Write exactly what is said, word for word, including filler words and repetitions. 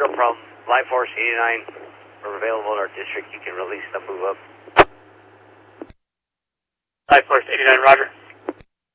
Roger, no problem. Life Force eighty-nine are available in our district. You can release them, move up. Life Force eighty-nine, Roger.